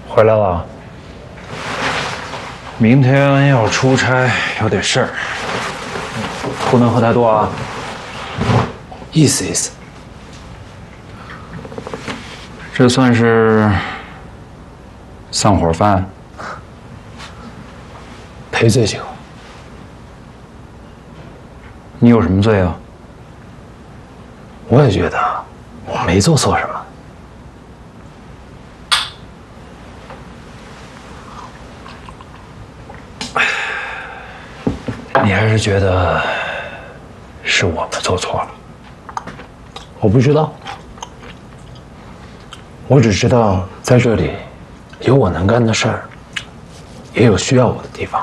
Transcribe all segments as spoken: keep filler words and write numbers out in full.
回来了。明天要出差，有点事儿，不能喝太多啊。 意思意思。 这算是散伙饭， 赔罪酒。 你有什么罪啊？ 我也觉得我没做错什么。 你还是觉得是我们做错了？ 我不知道，我只知道在这里有我能干的事儿，也有需要我的地方。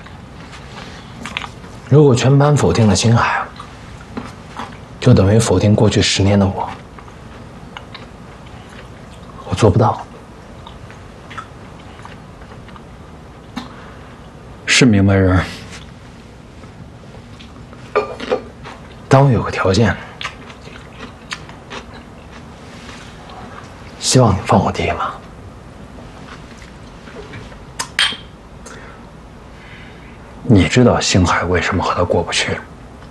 如果全班否定了星海，就等于否定过去十年的我。我做不到。 是明白人。 但我有个条件，希望你放我爹嘛。 你知道星海为什么和他过不去？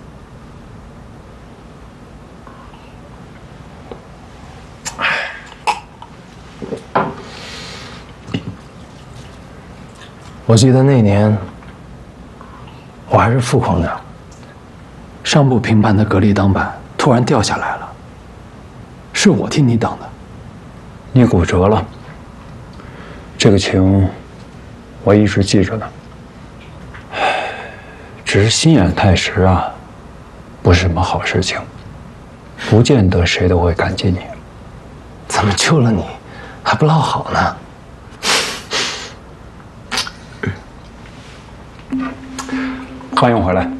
我记得那年，我还是副矿长，上部平盘的格力挡板突然掉下来了，是我替你挡的。 你骨折了，这个情我一直记着呢。只是心眼太实啊，不是什么好事情，不见得谁都会感激你。 怎么救了你，还不落好呢？ 欢迎回来。